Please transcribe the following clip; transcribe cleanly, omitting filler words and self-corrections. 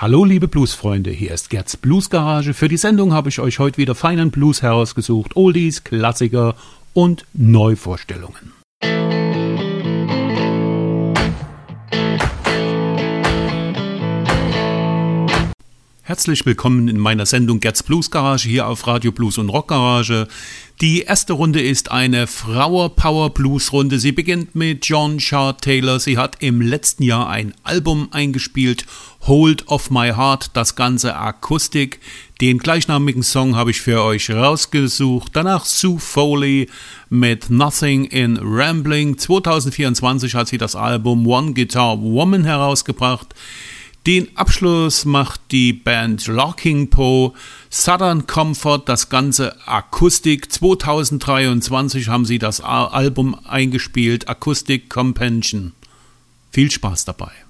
Hallo liebe Bluesfreunde, hier ist Gerds Bluesgarage. Für die Sendung habe ich euch heute wieder feinen Blues herausgesucht, Oldies, Klassiker und Neuvorstellungen. Herzlich willkommen in meiner Sendung Gerds Bluesgarage hier auf Radio Blues und Rock Garage. Die erste Runde ist eine Flower Power Blues Runde. Sie beginnt mit John Shard Taylor. Sie hat im letzten Jahr ein Album eingespielt, Hold of My Heart, das ganze Akustik. Den gleichnamigen Song habe ich für euch rausgesucht. Danach Sue Foley mit Nothing in Rambling. 2024 hat sie das Album One Guitar Woman herausgebracht. Den Abschluss macht die Band Larking Poe, Southern Comfort, das ganze Akustik. 2023 haben sie das Album eingespielt, Acoustic Companion. Viel Spaß dabei.